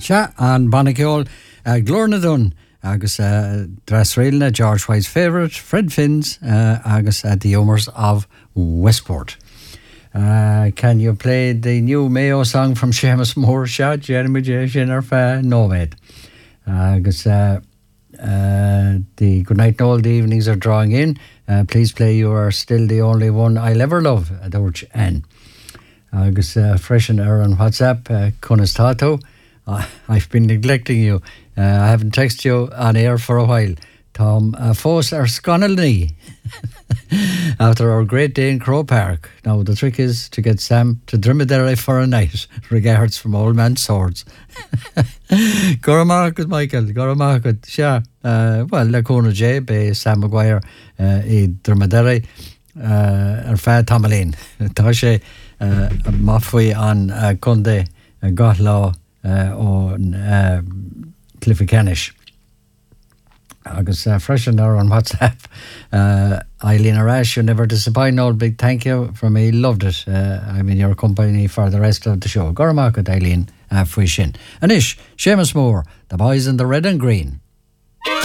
Sha an Bannaceol Glornadun agus Drasrailna, George White's favourite, Fred Finn's agus the humours of Westport. Can you play the new Mayo song from Seamus Moore? Sha Jeremy J. Shinner Nomad. Agus the Goodnight Noel, the evenings are drawing in. Please play You Are Still the Only One I'll Ever Love, Adorch N. Agus freshen her on WhatsApp, Cunas Tato. I've been neglecting you. I haven't texted you on air for a while. Tom Fos ar Sconalny after our great day in Crow Park. Now the trick is to get Sam to Dromedary for a night. Regards from Old Man Swords. Goramarket, Michael. Goramarket. Sure. Well, Lacona J by Sam Maguire I Dromedary ar Fa Tomalin. Tá sé mafui an Conde Gotlaw on Cliffy-Canish. Agus freshen her on WhatsApp. Eileen Arash, you never disappoint. All big thank you from me. Loved it. I'm in your company for the rest of the show. Goramarket, Eileen, Fuishin. Anish, Seamus Moore, The Boys in the Red and Green.